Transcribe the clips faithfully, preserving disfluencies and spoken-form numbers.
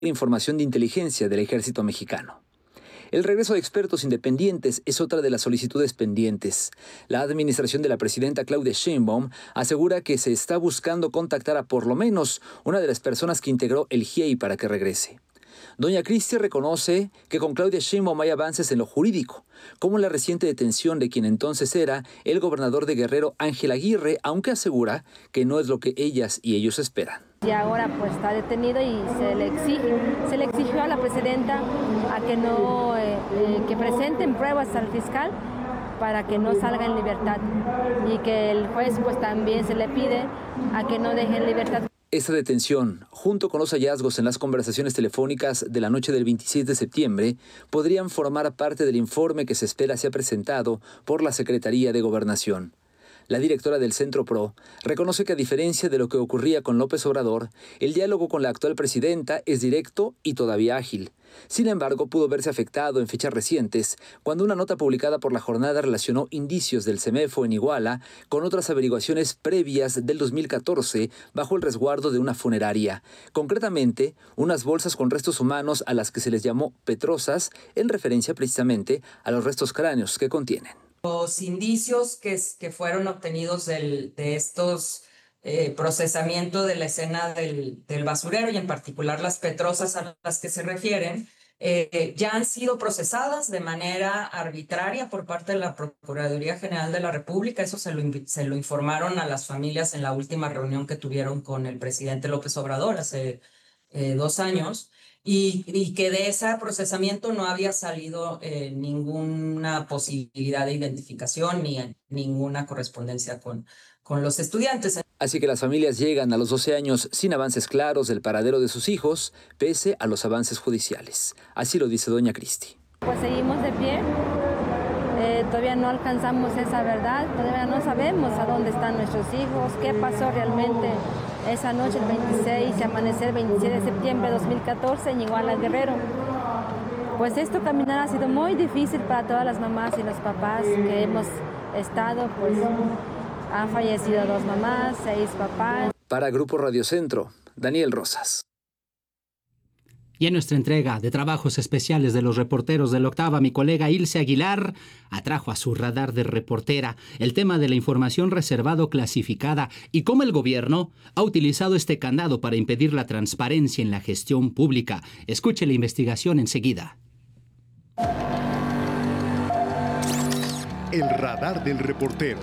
información de inteligencia del ejército mexicano. El regreso de expertos independientes es otra de las solicitudes pendientes. La administración de la presidenta Claudia Sheinbaum asegura que se está buscando contactar a por lo menos una de las personas que integró el G I E I para que regrese. Doña Cristi reconoce que con Claudia Sheinbaum hay avances en lo jurídico, como la reciente detención de quien entonces era el gobernador de Guerrero, Ángel Aguirre, aunque asegura que no es lo que ellas y ellos esperan. Y ahora pues está detenido y se le exige, se le exigió a la presidenta a que no, eh, eh, que presenten pruebas al fiscal para que no salga en libertad y que el juez pues también se le pide a que no deje en libertad. Esta detención, junto con los hallazgos en las conversaciones telefónicas de la noche del veintisiete de septiembre, podrían formar parte del informe que se espera sea presentado por la Secretaría de Gobernación. La directora del Centro PRO reconoce que a diferencia de lo que ocurría con López Obrador, el diálogo con la actual presidenta es directo y todavía ágil. Sin embargo, pudo verse afectado en fechas recientes cuando una nota publicada por La Jornada relacionó indicios del CEMEFO en Iguala con otras averiguaciones previas del dos mil catorce bajo el resguardo de una funeraria. Concretamente, unas bolsas con restos humanos a las que se les llamó petrosas en referencia precisamente a los restos cráneos que contienen. Los indicios que, que fueron obtenidos del, de estos eh, procesamiento de la escena del, del basurero y en particular las petrosas a las que se refieren, eh, ya han sido procesadas de manera arbitraria por parte de la Procuraduría General de la República. Eso se lo, se lo informaron a las familias en la última reunión que tuvieron con el presidente López Obrador hace eh, dos años. Y, y que de ese procesamiento no había salido eh, ninguna posibilidad de identificación ni ninguna correspondencia con, con los estudiantes. Así que las familias llegan a los doce años sin avances claros del paradero de sus hijos, pese a los avances judiciales. Así lo dice doña Cristi. Pues seguimos de pie, eh, todavía no alcanzamos esa verdad, todavía no sabemos a dónde están nuestros hijos, qué pasó realmente esa noche, el veintiséis y amanecer el veintisiete de septiembre de dos mil catorce en Iguala, Guerrero. Pues esto caminar ha sido muy difícil para todas las mamás y los papás que hemos estado, pues han fallecido dos mamás, seis papás. Para Grupo Radio Centro, Daniel Rosas. Y en nuestra entrega de trabajos especiales de los reporteros de la Octava, mi colega Ilse Aguilar atrajo a su radar de reportera el tema de la información reservada o clasificada y cómo el gobierno ha utilizado este candado para impedir la transparencia en la gestión pública. Escuche la investigación enseguida. El radar del reportero.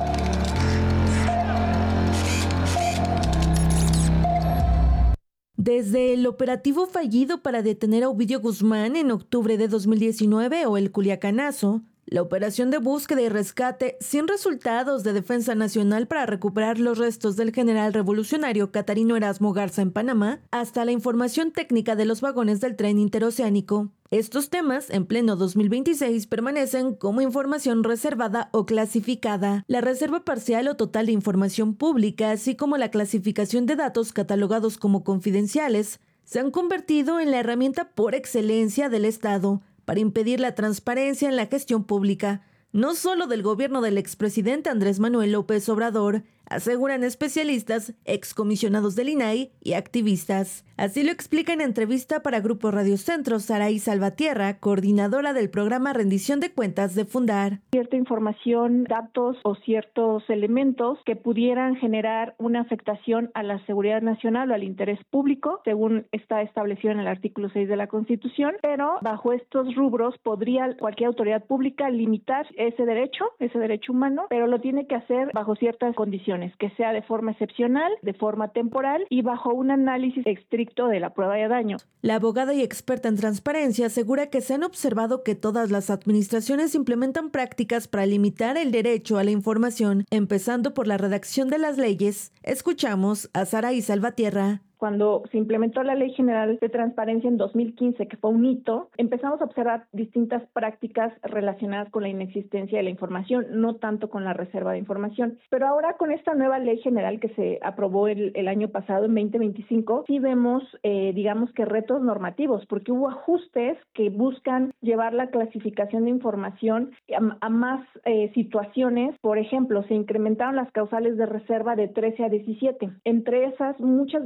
Desde el operativo fallido para detener a Ovidio Guzmán en octubre de dos mil diecinueve o el Culiacanazo, la operación de búsqueda y rescate sin resultados de Defensa Nacional para recuperar los restos del general revolucionario Catarino Erasmo Garza en Panamá, hasta la información técnica de los vagones del tren interoceánico. Estos temas, en pleno dos mil veintiséis, permanecen como información reservada o clasificada. La reserva parcial o total de información pública, así como la clasificación de datos catalogados como confidenciales, se han convertido en la herramienta por excelencia del Estado para impedir la transparencia en la gestión pública, no solo del gobierno del expresidente Andrés Manuel López Obrador, aseguran especialistas, excomisionados del I N A I y activistas. Así lo explica en entrevista para Grupo Radio Centro Saraí Salvatierra, coordinadora del programa Rendición de Cuentas de Fundar. Cierta información, datos o ciertos elementos que pudieran generar una afectación a la seguridad nacional o al interés público, según está establecido en el artículo seis de la Constitución, pero bajo estos rubros podría cualquier autoridad pública limitar ese derecho, ese derecho humano, pero lo tiene que hacer bajo ciertas condiciones, que sea de forma excepcional, de forma temporal y bajo un análisis estricto de la prueba de daño. La abogada y experta en transparencia asegura que se han observado que todas las administraciones implementan prácticas para limitar el derecho a la información, empezando por la redacción de las leyes. Escuchamos a Saraí Salvatierra. Cuando se implementó la Ley General de Transparencia en dos mil quince, que fue un hito, empezamos a observar distintas prácticas relacionadas con la inexistencia de la información, no tanto con la reserva de información. Pero ahora con esta nueva Ley General que se aprobó el, el año pasado, en veinte veinticinco, sí vemos, eh, digamos que retos normativos, porque hubo ajustes que buscan llevar la clasificación de información a, a más eh, situaciones. Por ejemplo, se incrementaron las causales de reserva de trece a diecisiete. Entre esas, muchas vinculadas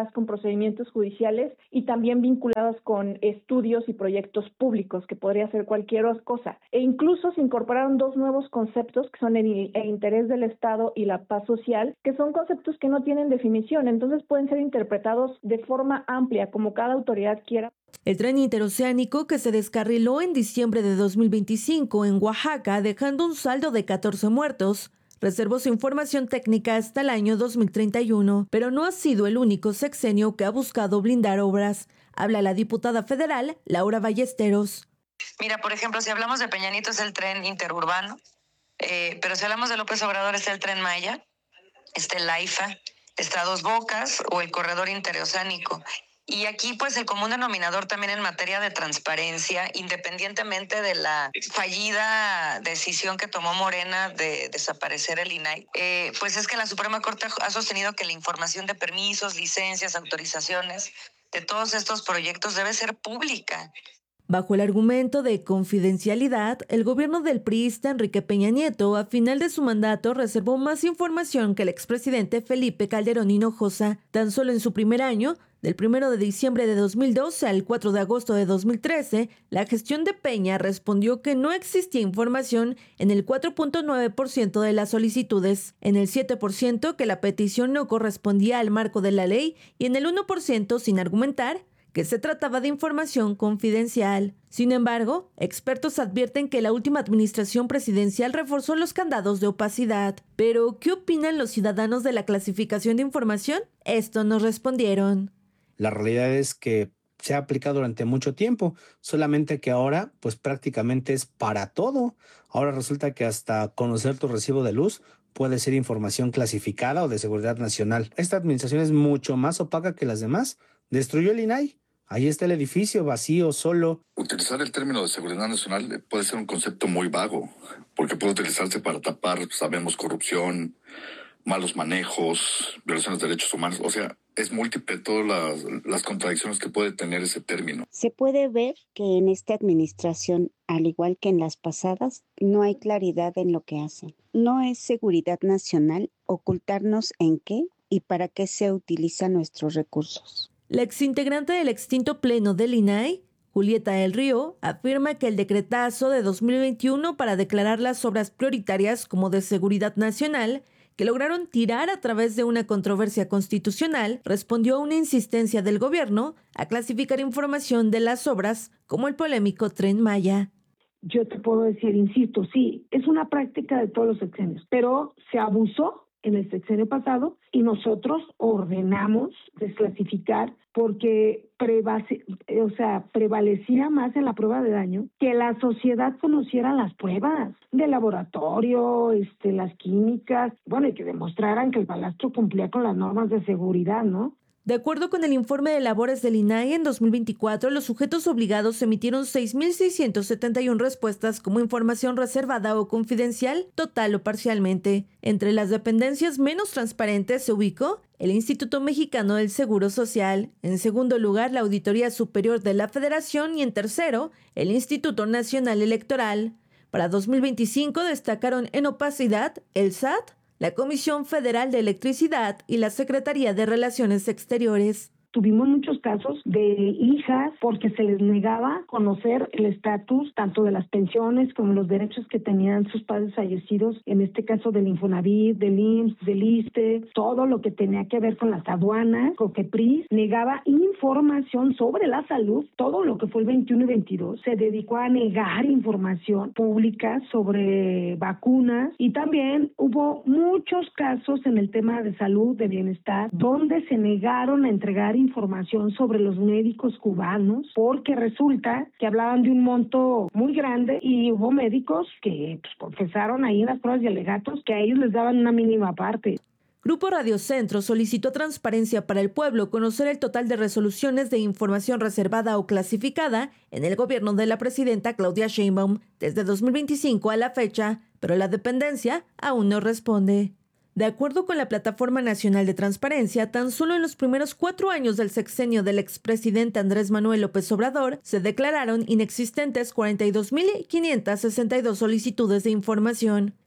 vinculadas con procedimientos judiciales y también vinculadas con estudios y proyectos públicos, que podría ser cualquier cosa. E incluso se incorporaron dos nuevos conceptos que son el, el interés del Estado y la paz social, que son conceptos que no tienen definición, entonces pueden ser interpretados de forma amplia, como cada autoridad quiera. El tren interoceánico, que se descarriló en diciembre de dos mil veinticinco en Oaxaca, dejando un saldo de catorce muertos, reservó su información técnica hasta el año dos mil treinta y uno, pero no ha sido el único sexenio que ha buscado blindar obras. Habla la diputada federal Laura Ballesteros. Mira, por ejemplo, si hablamos de Peña Nieto es el tren interurbano, eh, pero si hablamos de López Obrador es el tren Maya, está el AIFA, está Dos Bocas o el corredor interoceánico. Y aquí, pues, el común denominador también en materia de transparencia, independientemente de la fallida decisión que tomó Morena de desaparecer el I N A I, eh, pues es que la Suprema Corte ha sostenido que la información de permisos, licencias, autorizaciones de todos estos proyectos debe ser pública. Bajo el argumento de confidencialidad, el gobierno del priista Enrique Peña Nieto, a final de su mandato, reservó más información que el expresidente Felipe Calderón Hinojosa. Tan solo en su primer año, del primero de diciembre de dos mil doce al cuatro de agosto de dos mil trece, la gestión de Peña respondió que no existía información en el cuatro punto nueve por ciento de las solicitudes, en el siete por ciento que la petición no correspondía al marco de la ley y en el uno por ciento sin argumentar que se trataba de información confidencial. Sin embargo, expertos advierten que la última administración presidencial reforzó los candados de opacidad. Pero, ¿qué opinan los ciudadanos de la clasificación de información? Esto nos respondieron. La realidad es que se ha aplicado durante mucho tiempo, solamente que ahora pues prácticamente es para todo. Ahora resulta que hasta conocer tu recibo de luz puede ser información clasificada o de seguridad nacional. Esta administración es mucho más opaca que las demás. Destruyó el I N A I. Ahí está el edificio vacío, solo. Utilizar el término de seguridad nacional puede ser un concepto muy vago, porque puede utilizarse para tapar, sabemos, corrupción, malos manejos, violaciones de derechos humanos. O sea, es múltiple todas las, las contradicciones que puede tener ese término. Se puede ver que en esta administración, al igual que en las pasadas, no hay claridad en lo que hacen. No es seguridad nacional ocultarnos en qué y para qué se utilizan nuestros recursos. La exintegrante del extinto pleno del I N A I, Julieta del Río, afirma que el decretazo de dos mil veintiuno para declarar las obras prioritarias como de seguridad nacional, que lograron tirar a través de una controversia constitucional, respondió a una insistencia del gobierno a clasificar información de las obras como el polémico Tren Maya. Yo te puedo decir, insisto, sí, es una práctica de todos los sexenios, pero se abusó en el sexenio pasado y nosotros ordenamos desclasificar porque prevase, o sea, prevalecía más en la prueba de daño que la sociedad conociera las pruebas de laboratorio, este, las químicas, bueno, y que demostraran que el balastro cumplía con las normas de seguridad, ¿no? De acuerdo con el informe de labores del I N A I, en dos mil veinticuatro, los sujetos obligados emitieron seis mil seiscientas setenta y una respuestas como información reservada o confidencial, total o parcialmente. Entre las dependencias menos transparentes se ubicó el Instituto Mexicano del Seguro Social, en segundo lugar la Auditoría Superior de la Federación y en tercero el Instituto Nacional Electoral. Para dos mil veinticinco destacaron en opacidad el S A T, la Comisión Federal de Electricidad y la Secretaría de Relaciones Exteriores. Tuvimos muchos casos de hijas porque se les negaba conocer el estatus tanto de las pensiones como los derechos que tenían sus padres fallecidos, en este caso del Infonavit, del I M S S, del ISSSTE, todo lo que tenía que ver con las aduanas. COFEPRIS negaba información sobre la salud, todo lo que fue el veintiuno y veintidós, se dedicó a negar información pública sobre vacunas y también hubo muchos casos en el tema de salud, de bienestar, donde se negaron a entregar información sobre los médicos cubanos porque resulta que hablaban de un monto muy grande y hubo médicos que pues, confesaron ahí en las pruebas y alegatos que a ellos les daban una mínima parte. Grupo Radio Centro solicitó a Transparencia para el Pueblo conocer el total de resoluciones de información reservada o clasificada en el gobierno de la presidenta Claudia Sheinbaum desde dos mil veinticinco a la fecha, pero la dependencia aún no responde. De acuerdo con la Plataforma Nacional de Transparencia, tan solo en los primeros cuatro años del sexenio del expresidente Andrés Manuel López Obrador se declararon inexistentes cuarenta y dos mil quinientas sesenta y dos solicitudes de información.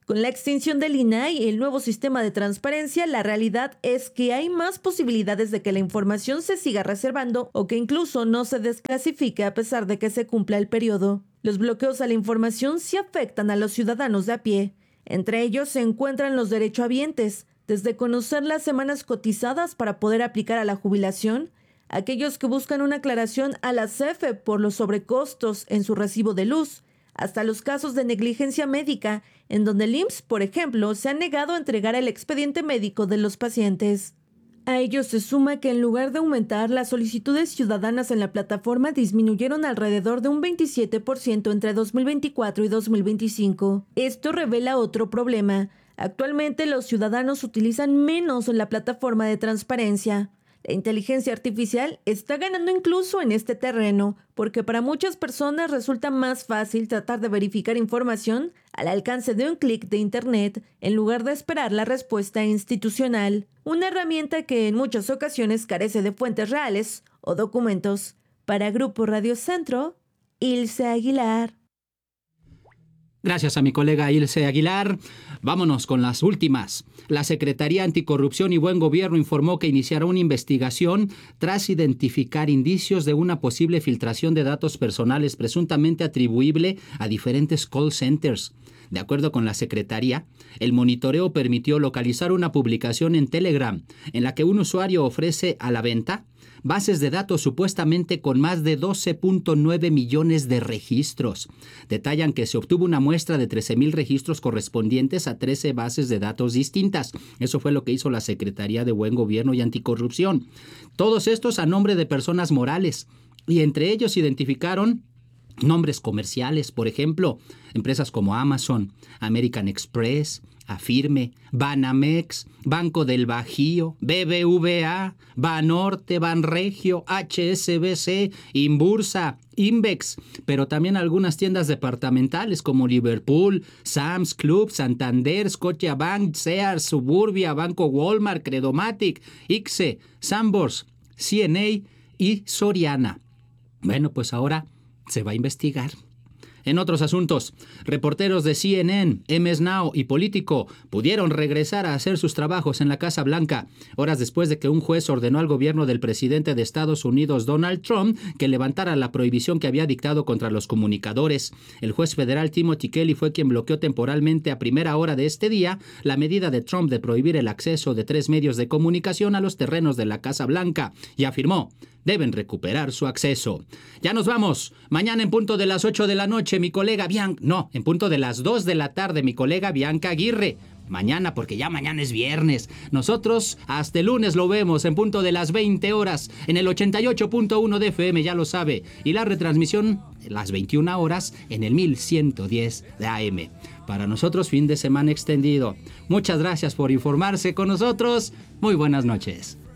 Con la extinción del I N A I y el nuevo sistema de transparencia, la realidad es que hay más posibilidades de que la información se siga reservando o que incluso no se desclasifique a pesar de que se cumpla el periodo. Los bloqueos a la información sí afectan a los ciudadanos de a pie. Entre ellos se encuentran los derechohabientes, desde conocer las semanas cotizadas para poder aplicar a la jubilación, aquellos que buscan una aclaración a la C F E por los sobrecostos en su recibo de luz, hasta los casos de negligencia médica, en donde el I M S S, por ejemplo, se ha negado a entregar el expediente médico de los pacientes. A ello se suma que en lugar de aumentar, las solicitudes ciudadanas en la plataforma disminuyeron alrededor de un veintisiete por ciento entre dos mil veinticuatro y dos mil veinticinco. Esto revela otro problema. Actualmente los ciudadanos utilizan menos la plataforma de transparencia. La inteligencia artificial está ganando incluso en este terreno, porque para muchas personas resulta más fácil tratar de verificar información al alcance de un clic de Internet en lugar de esperar la respuesta institucional, una herramienta que en muchas ocasiones carece de fuentes reales o documentos. Para Grupo Radio Centro, Ilse Aguilar. Gracias a mi colega Ilse Aguilar. Vámonos con las últimas. La Secretaría Anticorrupción y Buen Gobierno informó que iniciará una investigación tras identificar indicios de una posible filtración de datos personales presuntamente atribuible a diferentes call centers. De acuerdo con la Secretaría, el monitoreo permitió localizar una publicación en Telegram en la que un usuario ofrece a la venta bases de datos supuestamente con más de doce punto nueve millones de registros. Detallan que se obtuvo una muestra de trece mil registros correspondientes a trece bases de datos distintas. Eso fue lo que hizo la Secretaría de Buen Gobierno y Anticorrupción. Todos estos a nombre de personas morales. Y entre ellos identificaron nombres comerciales, por ejemplo, empresas como Amazon, American Express, Afirme, Banamex, Banco del Bajío, B B V A, Banorte, Banregio, H S B C, Inbursa, Invex, pero también algunas tiendas departamentales como Liverpool, Sam's Club, Santander, Scotiabank, Sears, Suburbia, Banco Walmart, Credomatic, Ixe, Sambors, C N A y Soriana. Bueno, pues ahora se va a investigar. En otros asuntos, reporteros de C N N, M S Now y Político pudieron regresar a hacer sus trabajos en la Casa Blanca, horas después de que un juez ordenó al gobierno del presidente de Estados Unidos, Donald Trump, que levantara la prohibición que había dictado contra los comunicadores. El juez federal Timothy Kelly fue quien bloqueó temporalmente a primera hora de este día la medida de Trump de prohibir el acceso de tres medios de comunicación a los terrenos de la Casa Blanca y afirmó: deben recuperar su acceso. Ya nos vamos. Mañana en punto de las ocho de la noche, mi colega Bianca... No, en punto de las dos de la tarde, mi colega Bianca Aguirre. Mañana, porque ya mañana es viernes. Nosotros hasta el lunes lo vemos en punto de las veinte horas en el ochenta y ocho punto uno de F M, ya lo sabe. Y la retransmisión las veintiuna horas en el mil ciento diez de A M. Para nosotros, fin de semana extendido. Muchas gracias por informarse con nosotros. Muy buenas noches.